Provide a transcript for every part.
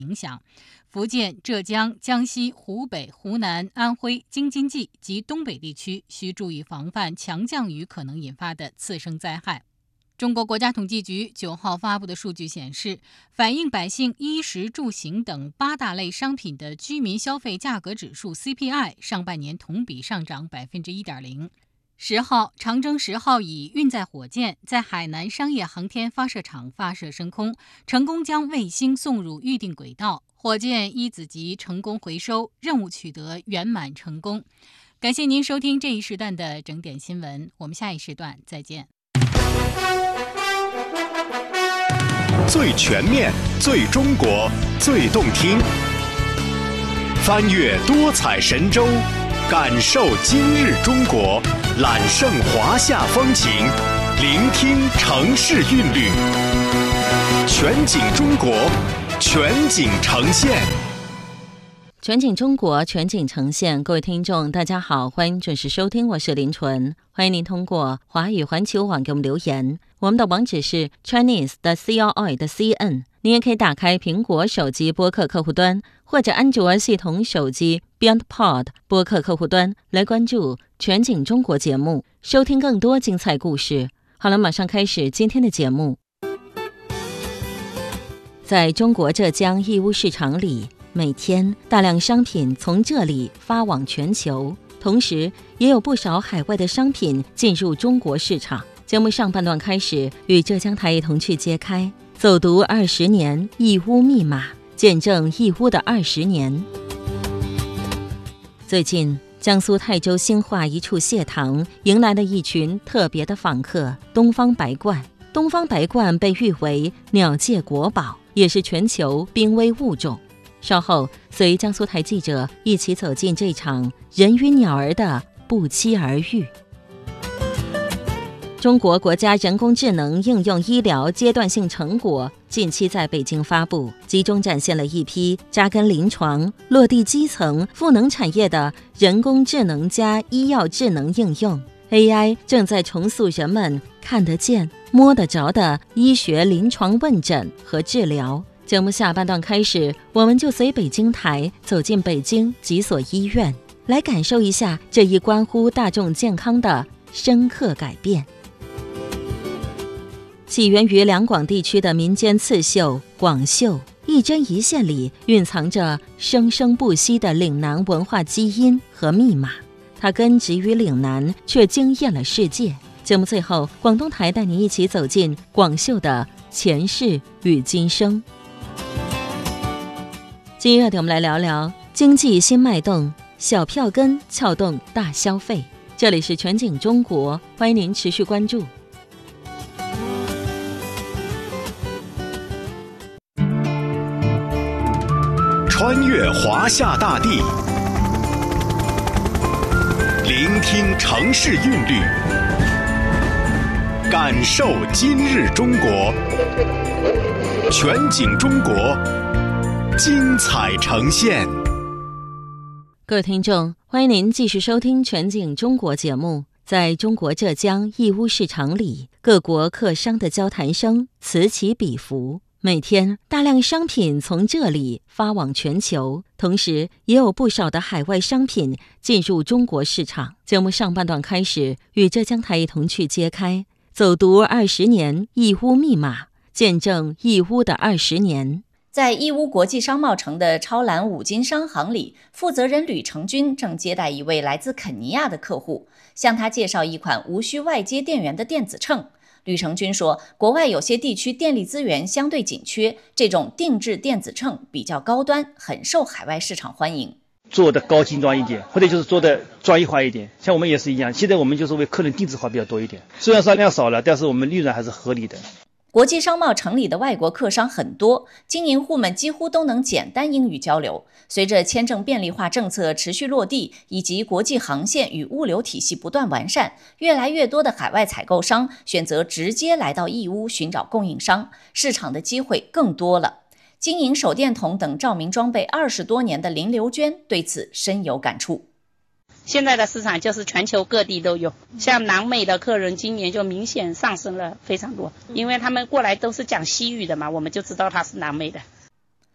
影响。福建、浙江、江西、湖北、湖南、安徽、京津冀及东北地区需注意防范强降雨可能引发的次生灾害。中国国家统计局9号发布的数据显示，反映百姓衣食住行等8大类商品的居民消费价格指数 CPI 上半年同比上涨 1.0%。10号，长征10号乙运载火箭在海南商业航天发射场发射升空，成功将卫星送入预定轨道，火箭一子级成功回收，任务取得圆满成功。感谢您收听这一时段的整点新闻，我们下一时段再见。 最全面、最中国、最动听，翻越多彩神州，感受今日中国，揽胜华夏风情，聆听城市韵律，全景中国，全景呈现。 全景中国，全景呈现。各位听众大家好，欢迎准时收听，我是林纯。欢迎您通过华语环球网给我们留言，我们的网址是 Chinese 的 CRI 的 CN。您也可以打开苹果手机播客客户端，或者安卓系统手机 BeyondPod 播客客户端来关注全景中国节目，收听更多精彩故事。好了，马上开始今天的节目。在中国浙江义乌市场里，每天大量商品从这里发往全球，同时也有不少海外的商品进入中国市场。节目上半段开始，与浙江台一同去揭开走读20年义乌密码，见证义乌的20年。最近，江苏泰州兴化一处蟹塘迎来了一群特别的访客——东方白鹳。东方白鹳被誉为鸟界国宝，也是全球濒危物种。稍后，随江苏台记者一起走进这场人与鸟儿的不期而遇。中国国家人工智能应用医疗阶段性成果近期在北京发布，集中展现了一批扎根临床、落地基层、赋能产业的人工智能加医药智能应用。AI 正在重塑人们看得见、摸得着的医学临床问诊和治疗。节目下半段开始，我们就随北京台走进北京几所医院，来感受一下这一关乎大众健康的深刻改变。起源于两广地区的民间刺绣广绣，一针一线里蕴藏着生生不息的岭南文化基因和密码。它根植于岭南，却惊艳了世界。节目最后，广东台带你一起走进广绣的前世与今生。今日热点，我们来聊聊经济新脉动，小票根撬动大消费。这里是全景中国，欢迎您持续关注。 穿越华夏大地，聆听城市韵律，感受今日中国，全景中国，精彩呈现。 各位听众，欢迎您继续收听全景中国节目。在中国浙江义乌市场里，各国客商的交谈声此起彼伏，每天大量商品从这里发往全球，同时也有不少的海外商品进入中国市场。节目上半段开始，与浙江台一同去揭开走读20年义乌密码，见证义乌的20年。 在义乌国际商贸城的超蓝五金商行里，负责人吕成军正接待一位来自肯尼亚的客户，向他介绍一款无需外接电源的电子秤。吕成军说，国外有些地区电力资源相对紧缺，这种定制电子秤比较高端，很受海外市场欢迎。 做的高精装一点，或者就是做的专业化一点，像我们也是一样，现在我们就是为客人定制化比较多一点，虽然说量少了，但是我们利润还是合理的。 国际商贸城里的外国客商很多，经营户们几乎都能简单英语交流。随着签证便利化政策持续落地，以及国际航线与物流体系不断完善，越来越多的海外采购商选择直接来到义乌寻找供应商，市场的机会更多了。经营手电筒等照明装备20多年的林刘娟对此深有感触。 现在的市场就是全球各地都有，像南美的客人今年就明显上升了非常多，因为他们过来都是讲西语的嘛，我们就知道他是南美的。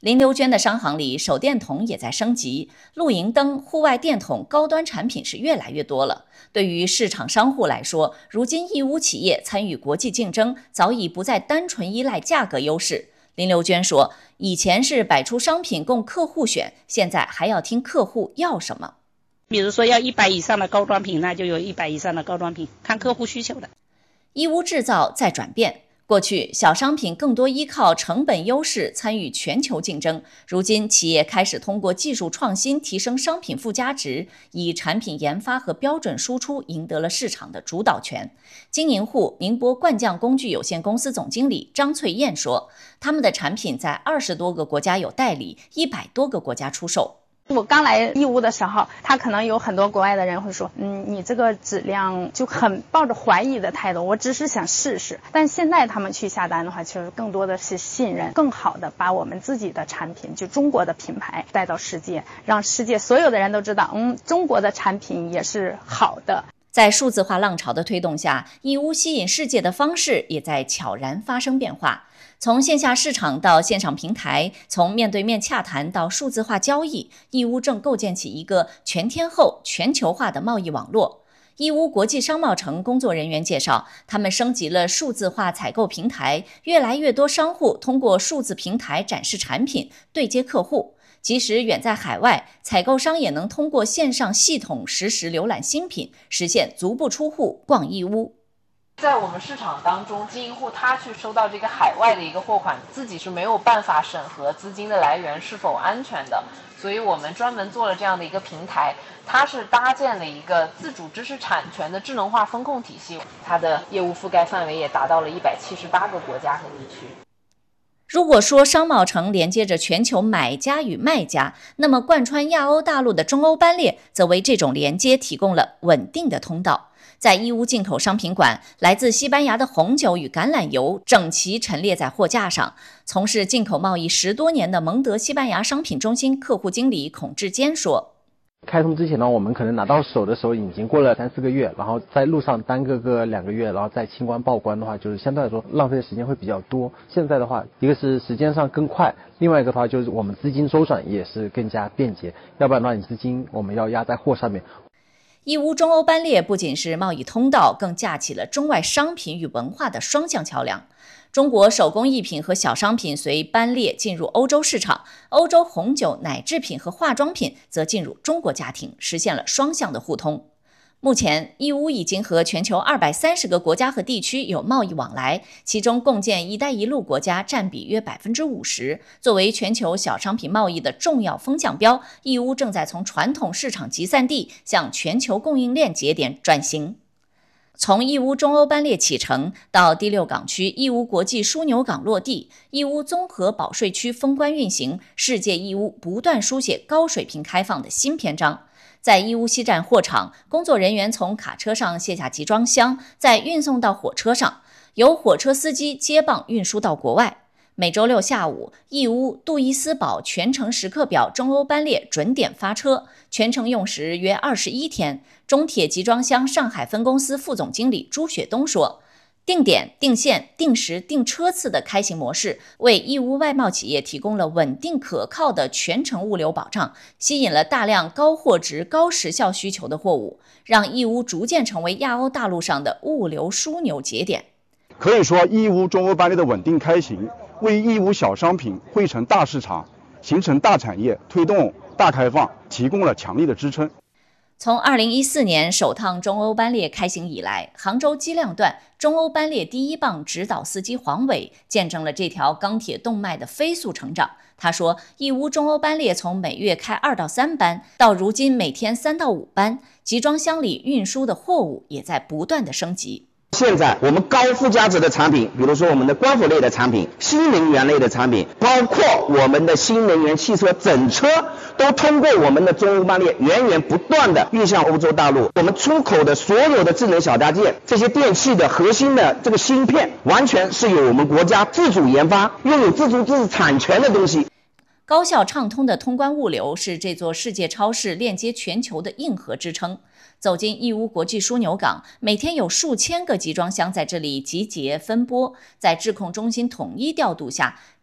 林刘娟的商行里，手电筒也在升级，露营灯、户外电筒高端产品是越来越多了。对于市场商户来说，如今义乌企业参与国际竞争，早已不再单纯依赖价格优势。林刘娟说，以前是摆出商品供客户选，现在还要听客户要什么。 比如说要100以上的高端品，那就有100以上的高端品，看客户需求的。 义乌制造在转变。过去，小商品更多依靠成本优势参与全球竞争。如今，企业开始通过技术创新提升商品附加值，以产品研发和标准输出赢得了市场的主导权。经营户明博灌浆工具有限公司总经理张翠燕说，他们的产品在20多个国家有代理，100多个国家出售。 我刚来义乌的时候，他可能有很多国外的人会说，你这个质量就很抱着怀疑的态度，我只是想试试。但现在他们去下单的话，其实更多的是信任，更好的把我们自己的产品，就中国的品牌带到世界，让世界所有的人都知道，中国的产品也是好的。 在数字化浪潮的推动下，义乌吸引世界的方式也在悄然发生变化。从线下市场到线上平台，从面对面洽谈到数字化交易，义乌正构建起一个全天候、全球化的贸易网络。义乌国际商贸城工作人员介绍，他们升级了数字化采购平台，越来越多商户通过数字平台展示产品，对接客户。即使远在海外，采购商也能通过线上系统实时浏览新品，实现足不出户逛义乌。 在我们市场当中，经营户他去收到这个海外的一个货款，自己是没有办法审核资金的来源是否安全的，所以我们专门做了这样的一个平台，它是搭建了一个自主知识产权的智能化风控体系，它的业务覆盖范围也达到了178个国家和地区。 如果说商贸城连接着全球买家与卖家，那么贯穿亚欧大陆的中欧班列则为这种连接提供了稳定的通道。在义乌进口商品馆，来自西班牙的红酒与橄榄油整齐陈列在货架上。从事进口贸易10多年的蒙德西班牙商品中心客户经理孔志坚说， 开通之前呢，我们可能拿到手的时候已经过了3-4个月，然后在路上耽搁个2个月，然后再清关报关的话，就是相对来说浪费的时间会比较多。现在的话，一个是时间上更快，另外一个的话就是我们资金周转也是更加便捷，要不然的话你资金我们要压在货上面。 义乌中欧班列不仅是贸易通道，更架起了中外商品与文化的双向桥梁。中国手工艺品和小商品随班列进入欧洲市场，欧洲红酒、奶制品和化妆品则进入中国家庭，实现了双向的互通。目前，义乌已经和全球230个国家和地区有贸易往来，其中共建“一带一路”国家占比约50%。作为全球小商品贸易的重要风向标，义乌正在从传统市场集散地向全球供应链节点转型。从义乌中欧班列启程到第6港区义乌国际枢纽港落地，义乌综合保税区封关运行，世界义乌不断书写高水平开放的新篇章。在义乌西站货场，工作人员从卡车上卸下集装箱，再运送到火车上，由火车司机接棒运输到国外。每周6下午，义乌杜伊斯堡全程时刻表中欧班列准点发车，全程用时约21天。中铁集装箱上海分公司副总经理朱雪东说，定点、定线、定时、定车次的开行模式，为义乌外贸企业提供了稳定可靠的全程物流保障，吸引了大量高货值、高时效需求的货物，让义乌逐渐成为亚欧大陆上的物流枢纽节点。 可以说，义乌中欧班列的稳定开行，为义乌小商品汇成大市场、形成大产业、推动大开放提供了强力的支撑。 从2014年首趟中欧班列开行以来，杭州基亮段中欧班列第1棒指导司机黄伟见证了这条钢铁动脉的飞速成长。他说，义乌中欧班列从每月开2到3班，到如今每天3到5班，集装箱里运输的货物也在不断的升级。 现在我们高附加值的产品，比如说我们的光伏类的产品、新能源类的产品，包括我们的新能源汽车整车，都通过我们的中欧班列源源不断的运向欧洲大陆。我们出口的所有的智能小家电，这些电器的核心的这个芯片，完全是由我们国家自主研发、拥有自主知识产权的东西。 高效畅通的通关物流是这座世界超市链接全球的硬核支撑。走进义乌国际枢纽港，每天有数千个集装箱在这里集结分拨，在质控中心统一调度下，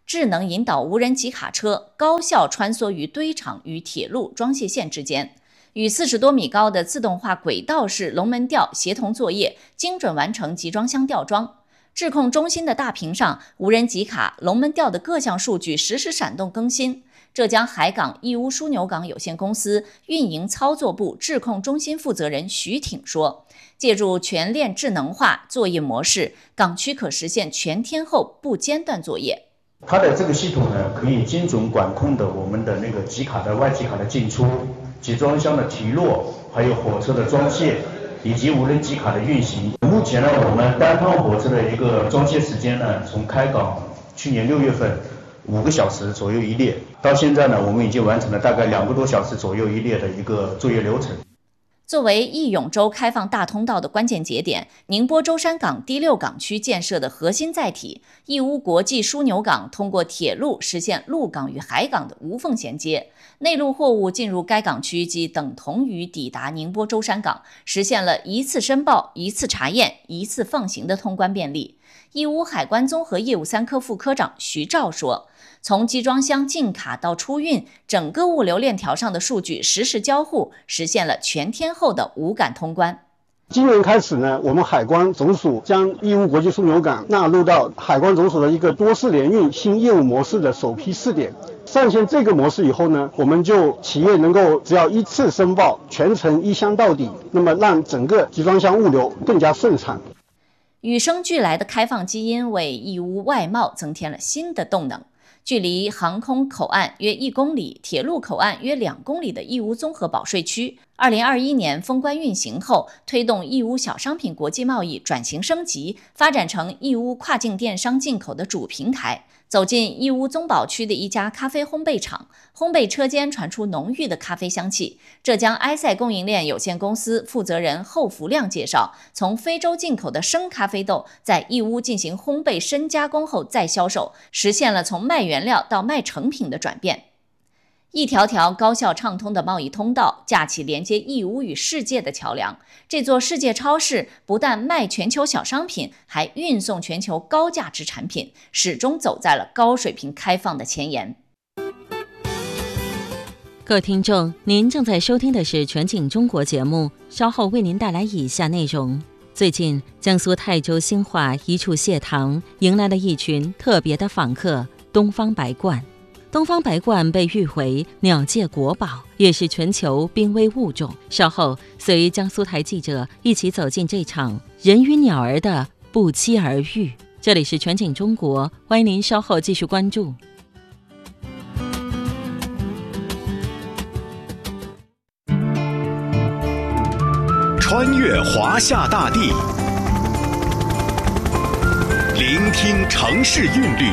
智能引导无人机卡车高效穿梭于堆场与铁路装卸线之间，与40多米高的自动化轨道式龙门吊协同作业，精准完成集装箱吊装。智控中心的大屏上，无人机卡、龙门吊的各项数据实时闪动更新。浙江海港义乌枢纽港有限公司运营操作部智控中心负责人徐挺说，借助全链智能化作业模式，港区可实现全天候不间断作业。 它的这个系统呢，可以精准管控的我们的那个集卡的外集卡的进出、集装箱的提落，还有火车的装卸，以及无人机卡的运行。目前呢，我们单趟火车的一个装卸时间呢，从开港去年6月份5个小时左右一列，到现在呢，我们已经完成了大概2个多小时左右一列的一个作业流程。 作为义永州开放大通道的关键节点，宁波舟山港第6港区建设的核心载体义乌国际枢纽港通过铁路实现陆港与海港的无缝衔接，内陆货物进入该港区即等同于抵达宁波舟山港，实现了一次申报、一次查验、一次放行的通关便利。义乌海关综合业务3科副科长徐照说，从集装箱进卡到出运，整个物流链条上的数据实时交互，实现了全天候的无感通关。 今年开始呢，我们海关总署将义乌国际枢纽港纳入到海关总署的一个多式联运新业务模式的首批试点。上线这个模式以后呢，我们就企业能够只要一次申报，全程一箱到底，那么让整个集装箱物流更加顺畅。 与生俱来的开放基因为义乌外贸增添了新的动能。距离航空口岸约1公里、铁路口岸约2公里的义乌综合保税区，2021年封关运行后，推动义乌小商品国际贸易转型升级，发展成义乌跨境电商进口的主平台。走进义乌宗保区的一家咖啡烘焙厂，烘焙车间传出浓郁的咖啡香气。浙江埃塞供应链有限公司负责人后福亮介绍，从非洲进口的生咖啡豆在义乌进行烘焙深加工后再销售，实现了从卖原料到卖成品的转变。一条条高效畅通的贸易通道，架起连接义乌与世界的桥梁。这座世界超市不但卖全球小商品，还运送全球高价值产品，始终走在了高水平开放的前沿。 各位听众，您正在收听的是全景中国节目，稍后为您带来以下内容。最近，江苏泰州兴化一处蟹塘迎来了一群特别的访客——东方白鹳。东方白鹳被誉为鸟界国宝，也是全球濒危物种。稍后随江苏台记者一起走进这场人与鸟儿的不期而遇。这里是全景中国，欢迎您稍后继续关注。 穿越华夏大地，聆听城市韵律，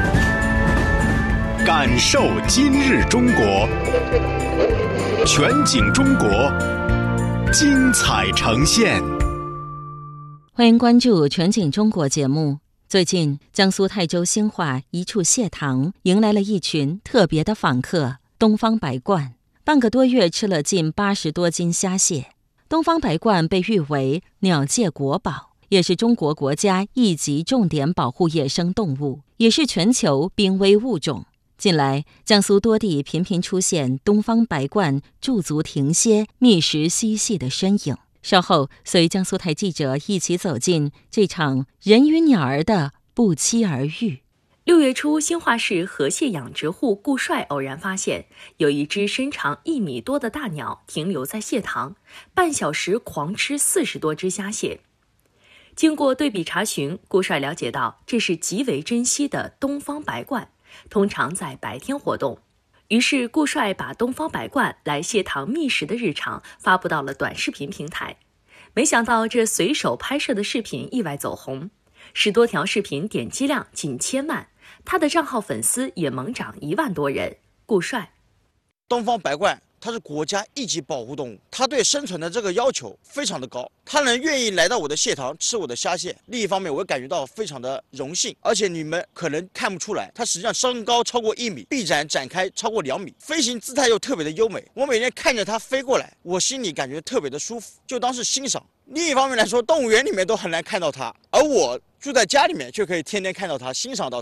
感受今日中国，全景中国，精彩呈现。 欢迎关注全景中国节目。最近，江苏泰州兴化一处蟹塘迎来了一群特别的访客——东方白鹳。半个多月吃了近80多斤虾蟹。东方白鹳被誉为鸟界国宝，也是中国国家一级重点保护野生动物，也是全球濒危物种。近来，江苏多地频频出现东方白鹳驻足停歇、觅食嬉戏的身影。稍后，随江苏台记者一起走进这场人与鸟儿的不期而遇。 6月初，兴化市河蟹养殖户顾帅偶然发现，有一只身长1米多的大鸟停留在蟹塘，半小时狂吃40多只虾蟹。经过对比查询，顾帅了解到这是极为珍稀的东方白鹳，通常在白天活动。于是顾帅把东方白鹳来蟹塘觅食的日常发布到了短视频平台。没想到这随手拍摄的视频意外走红，10多条视频点击量近1000万，他的账号粉丝也猛涨1万多人。顾帅， 东方白鹳它是国家一级保护动物，它对生存的这个要求非常的高，它能愿意来到我的蟹塘吃我的虾蟹，另一方面我感觉到非常的荣幸。而且你们可能看不出来，它实际上身高超过1米，臂展展开超过2米，飞行姿态又特别的优美。我每天看着它飞过来，我心里感觉特别的舒服，就当是欣赏。另一方面来说，动物园里面都很难看到它，而我住在家里面却可以天天看到它，欣赏到它。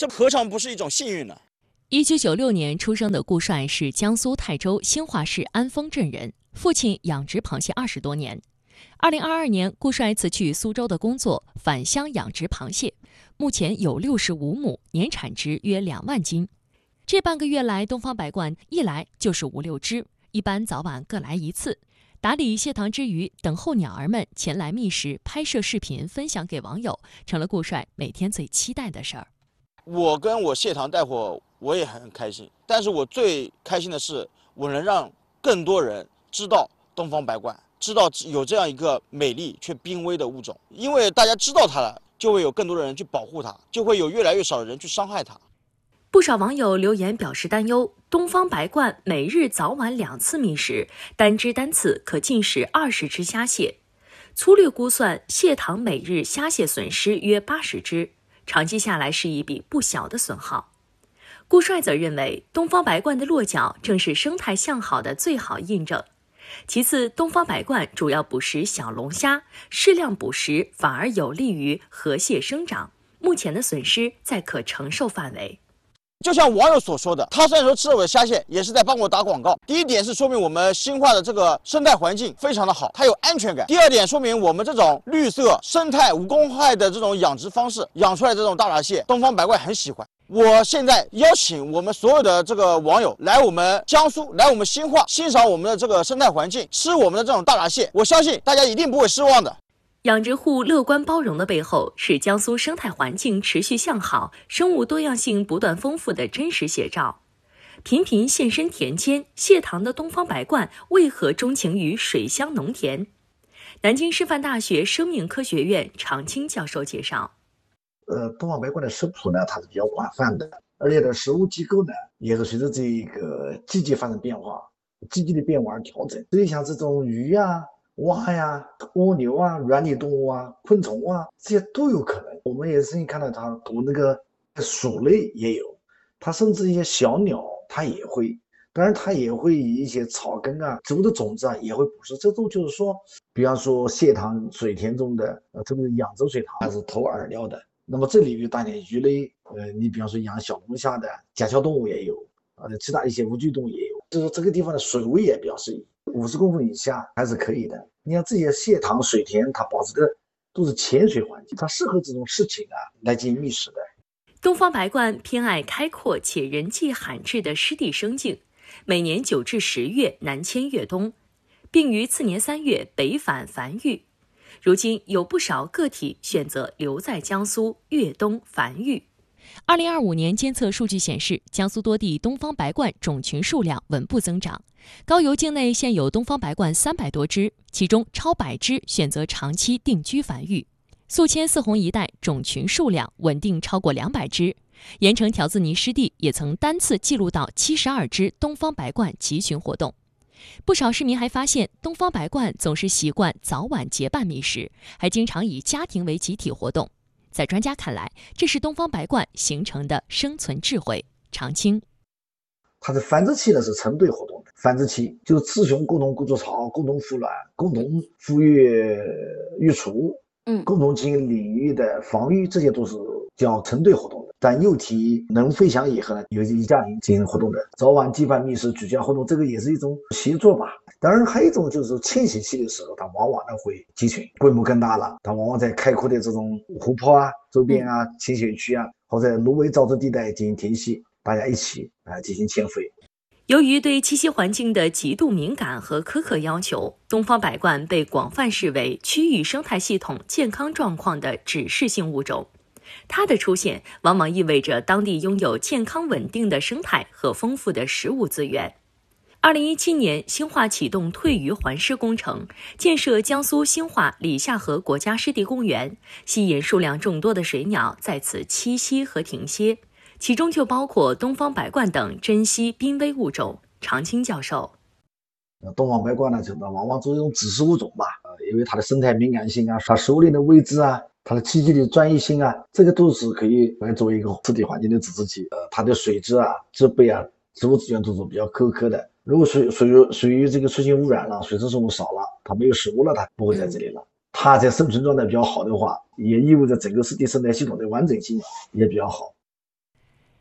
这何尝不是一种幸运呢 ？1996年出生的顾帅是江苏泰州兴化市安丰镇人，父亲养殖螃蟹20多年。2022年，顾帅辞去苏州的工作，返乡养殖螃蟹，目前有65亩，年产值约2万斤。这半个月来，东方白鹳一来就是5、6只，一般早晚各来一次。打理蟹塘之余，等候鸟儿们前来觅食，拍摄视频分享给网友，成了顾帅每天最期待的事儿。 我跟我蟹塘带货，我也很开心，但是我最开心的是，我能让更多人知道东方白鹳，知道有这样一个美丽却濒危的物种。因为大家知道它了，就会有更多的人去保护它，就会有越来越少的人去伤害它。 不少网友留言表示担忧，东方白鹳每日早晚2次觅食，单只单次可进食20只虾蟹。粗略估算，蟹塘每日虾蟹损失约80只，长期下来是一笔不小的损耗。顾帅则认为，东方白鹳的落脚正是生态向好的最好印证。其次，东方白鹳主要捕食小龙虾，适量捕食反而有利于河蟹生长，目前的损失在可承受范围。 就像网友所说的，他虽然说吃了我的虾蟹，也是在帮我打广告。第一点是说明我们兴化的这个生态环境非常的好，它有安全感。第二点说明我们这种绿色、生态无公害的这种养殖方式，养出来的这种大闸蟹，东方白鹳很喜欢。我现在邀请我们所有的这个网友来我们江苏，来我们兴化，欣赏我们的这个生态环境，吃我们的这种大闸蟹，我相信大家一定不会失望的。 养殖户乐观包容的背后，是江苏生态环境持续向好、生物多样性不断丰富的真实写照。频频现身田间，蟹塘的东方白鹳为何钟情于水乡农田？南京师范大学生命科学院常青教授介绍， 东方白鹳的食谱呢，它是比较广泛的，而且的食物机构呢，也是随着这个季节发生变化，季节的变化而调整。所以像这种鱼啊、蛙呀、蜗牛啊、软体动物啊、昆虫啊，这些都有可能。我们也是看到它读那个鼠类也有，它甚至一些小鸟它也会，当然它也会以一些草根啊、植物的种子啊也会捕食。这种就是说，比方说蟹塘水田中的，特别是养殖水塘，它是投饵料的。那么这里有大点鱼类，你比方说养小龙虾的甲壳动物也有，其他一些无脊动物也有。就是说这个地方的水位也比较适宜，50公分以下还是可以的。你看这些蟹塘水田，它保持的都是浅水环境，它适合这种事情来进行觅食的。 东方白鹳偏爱开阔且人迹罕至的湿地生境，每年9至10月南迁越冬，并于次年3月北返繁育。如今有不少个体选择留在江苏越冬繁育。2025年监测数据显示，江苏多地东方白鹳种群数量稳步增长。高邮境内现有东方白鹳300多只，其中超100只选择长期定居繁育。宿迁泗洪一带种群数量稳定超过200只。盐城条子泥湿地也曾单次记录到72只东方白鹳集群活动。不少市民还发现，东方白鹳总是习惯早晚结伴觅食，还经常以家庭为集体活动。在专家看来，这是东方白鹳形成的生存智慧。常青， 它的繁殖期呢是成对活动的，繁殖期就是雌雄共同筑巢、共同孵卵、共同孵育育雏，共同进行领域的防御，这些都是叫成对活动的。但幼体能飞翔以后呢，有一家庭进行活动的，早晚结伴觅食、举家活动，这个也是一种习作吧。当然还有一种就是迁徙期的时候，它往往呢会集群，规模更大了，它往往在开阔的这种湖泊啊、周边啊、浅水区啊，或者芦苇沼泽地带进行停息，大家一起进行迁飞。 由于对栖息环境的极度敏感和苛刻要求，东方白鹳被广泛视为区域生态系统健康状况的指示性物种。它的出现往往意味着当地拥有健康稳定的生态和丰富的食物资源。2017年，兴化启动退鱼还湿工程，建设江苏兴化李下河国家湿地公园，吸引数量众多的水鸟在此栖息和停歇，其中就包括东方白鹳等珍稀濒危物种。常青教授， 东方白鹳呢，就往往作为一种指示物种吧，因为它的生态敏感性啊，它食物链的位置啊，它的栖息的专一性啊，这个都是可以作为一个湿地环境的指示器。它的水质啊、植被啊、植物资源都是比较苛刻的。如果属于这个水性污染了，水生生物少了，它没有食物了，它不会在这里了。它在生存状态比较好的话，也意味着整个湿地生态系统的完整性也比较好。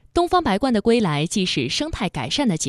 东方白鹳的归来既是生态改善的结